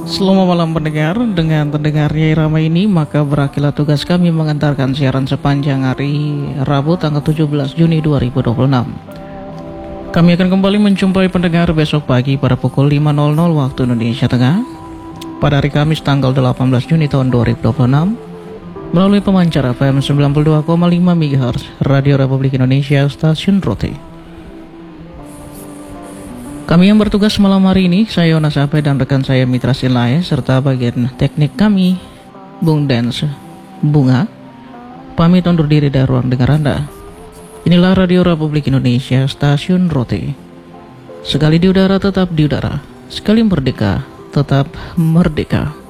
Selamat malam pendengar, dengan terdengarnya irama ini maka berakhirlah tugas kami mengantarkan siaran sepanjang hari Rabu tanggal 17 Juni 2026. Kami akan kembali menjumpai pendengar besok pagi pada pukul 5.00 waktu Indonesia Tengah, pada hari Kamis tanggal 18 Juni tahun 2026 melalui pemancar FM 92,5 MHz Radio Republik Indonesia Stasiun Rote. Kami yang bertugas malam hari ini, saya Yonas Ape dan rekan saya Mitra Sinlae, serta bagian teknik kami, Bung Dens Bunga, pamit undur diri dari ruang dengar Anda. Inilah Radio Republik Indonesia Stasiun Rote. Sekali di udara tetap di udara, sekali merdeka tetap merdeka.